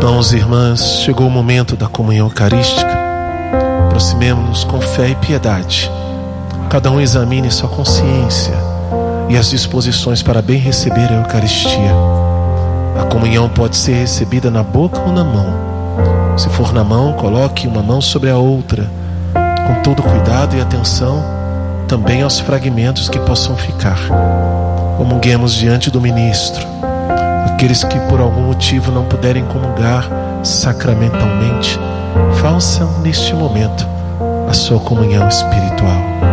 Irmãos e irmãs, chegou o momento da comunhão eucarística. Aproximemo-nos com fé e piedade. Cada um examine sua consciência e as disposições para bem receber a Eucaristia. A comunhão pode ser recebida na boca ou na mão. Se for na mão, coloque uma mão sobre a outra, com todo cuidado e atenção também aos fragmentos que possam ficar. Comunguemos diante do ministro. Aqueles que por algum motivo não puderem comungar sacramentalmente, façam neste momento a sua comunhão espiritual.